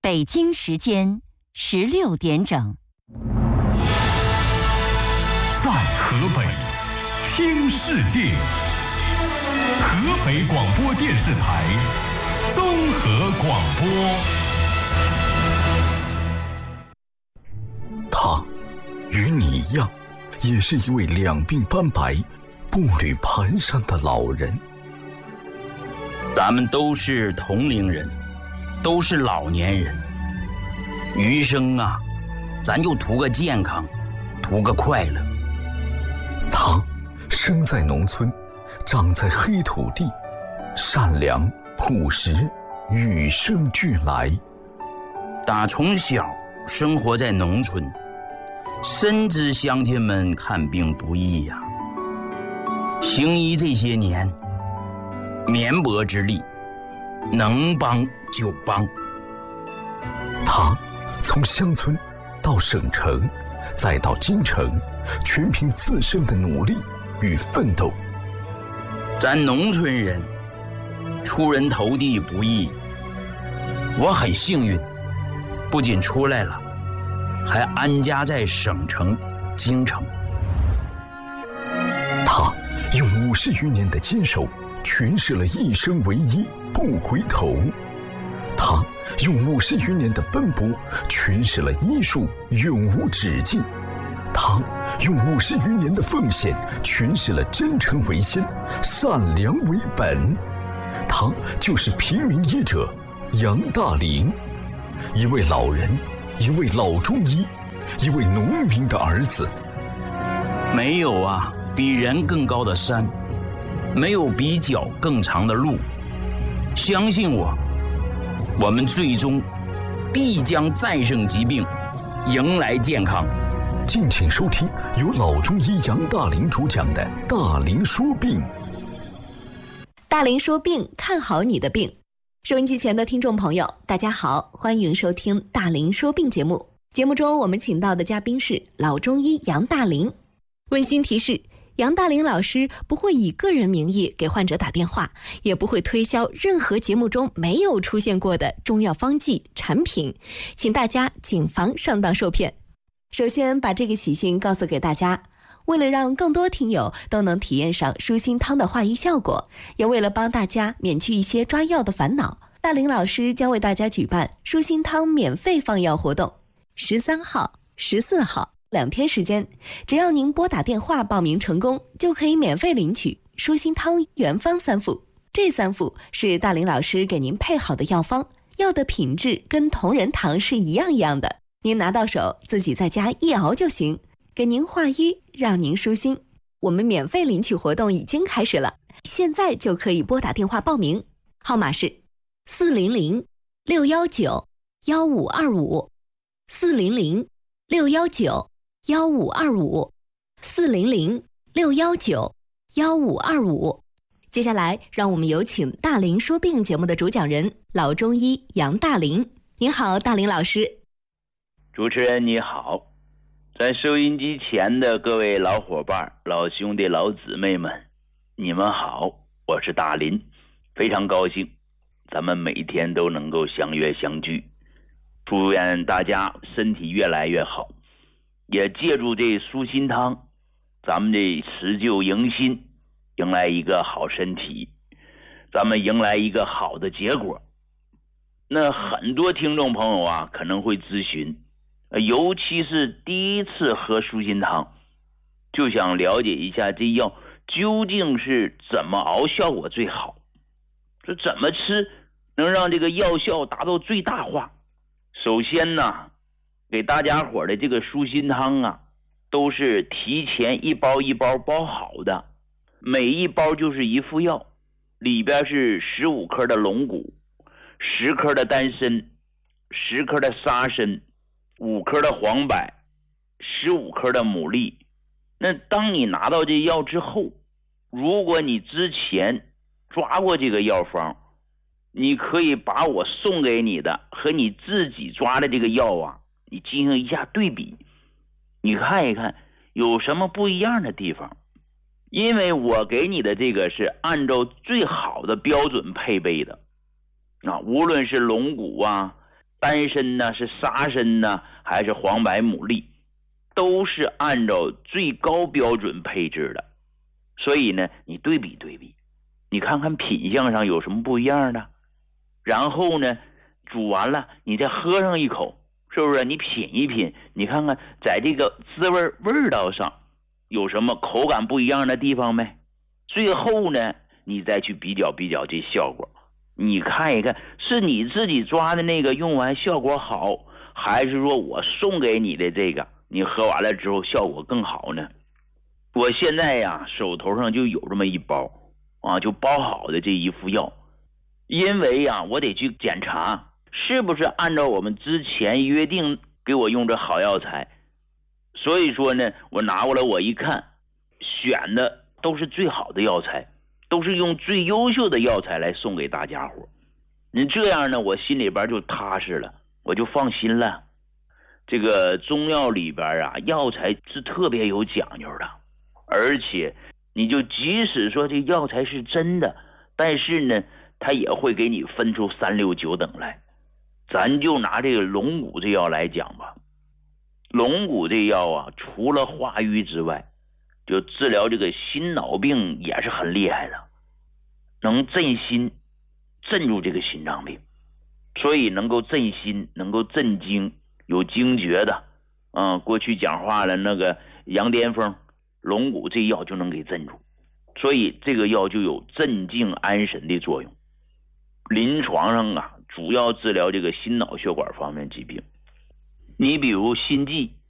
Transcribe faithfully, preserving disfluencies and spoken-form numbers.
北京时间十六点整。 在河北听世界，河北广播电视台综合广播。 他与你一样，也是一位两鬓斑白、步履蹒跚的老人。 咱们都是同龄人，都是老年人，余生啊，咱就图个健康，图个快乐。 他生在农村，长在黑土地，善良朴实，与生俱来。 打从小生活在农村，深知乡亲们看病不易呀、啊。行医这些年，绵薄之力，能帮就帮。 他从乡村到省城，再到京城，全凭自身的努力与奋斗。 咱农村人出人头地不易，我很幸运，不仅出来了，还安家在省城京城。 他用五十余年的坚守诠释了一生唯一不回头，他用五十余年的奔波诠释了医术永无止境，他用五十余年的奉献诠释了真诚为先，善良为本。他就是平民医者杨大林，一位老人，一位老中医，一位农民的儿子。 没有啊比人更高的山，没有比脚更长的路，相信我，我们最终必将战胜疾病，迎来健康。 敬请收听由老中医杨大林主讲的《大林说病》。 大林说病，看好你的病。收音机前的听众朋友，大家好，欢迎收听《大林说病》节目。节目中我们请到的嘉宾是老中医杨大林。温馨提示，杨大林老师不会以个人名义给患者打电话，也不会推销任何节目中没有出现过的中药方剂产品，请大家谨防上当受骗。首先把这个喜讯告诉给大家，为了让更多听友都能体验上舒心汤的化瘀效果，也为了帮大家免去一些抓药的烦恼，大林老师将为大家举办舒心汤免费放药活动。十三号、十四号两天时间，只要您拨打电话报名成功，就可以免费领取舒心汤原方三副。这三副是大林老师给您配好的药方，药的品质跟同仁堂是一样一样的，您拿到手自己在家一熬就行，给您化瘀，让您舒心。我们免费领取活动已经开始了，现在就可以拨打电话报名，号码是四零零六幺九幺五二五，四零零六幺九幺五二五，四零零六幺九幺五二五。接下来，让我们有请《大林说病》节目的主讲人老中医杨大林。您好，大林老师。 主持人你好，在收音机前的各位老伙伴、老兄弟、老姊妹们，你们好，我是大林，非常高兴，咱们每天都能够相约相聚，祝愿大家身体越来越好，也借助这舒心汤，咱们这辞旧迎新，迎来一个好身体，咱们迎来一个好的结果。那很多听众朋友啊，可能会咨询，尤其是第一次喝舒心汤，就想了解一下这药究竟是怎么熬效果最好，这怎么吃能让这个药效达到最大化。首先呢，给大家伙的这个舒心汤啊，都是提前一包一包包好的，每一包就是一副药，里边是十五克的龙骨，十克的丹参，十克的沙参，五克的黄柏，十五克的牡蛎。那当你拿到这药之后，如果你之前抓过这个药方，你可以把我送给你的和你自己抓的这个药啊，你进行一下对比，你看一看有什么不一样的地方。因为我给你的这个是按照最好的标准配备的啊，无论是龙骨啊、 丹参呢，是沙参呢，还是黄白牡蛎，都是按照最高标准配置的。所以呢，你对比对比，你看看品相上有什么不一样的。然后呢，煮完了你再喝上一口，是不是？你品一品，你看看在这个滋味味道上有什么口感不一样的地方没？最后呢，你再去比较比较这效果，你看一看是你自己抓的那个用完效果好，还是说我送给你的这个你喝完了之后效果更好呢？我现在呀手头上就有这么一包啊，就包好的这一副药，因为呀我得去检查是不是按照我们之前约定给我用这好药材。所以说呢，我拿过来我一看，选的都是最好的药材，都是用最优秀的药材来送给大家伙。你这样呢，我心里边就踏实了，我就放心了。这个中药里边啊，药材是特别有讲究的，而且你就即使说这药材是真的，但是呢，它也会给你分出三六九等来。咱就拿这个龙骨这药来讲吧，龙骨这药啊，除了化瘀之外，就治疗这个心脑病也是很厉害的，能镇心，镇住这个心脏病，所以能够镇心，能够镇惊，有惊厥的，嗯，过去讲话了那个羊癫疯，龙骨这药就能给镇住，所以这个药就有镇静安神的作用。临床上啊，主要治疗这个心脑血管方面疾病。你比如心悸，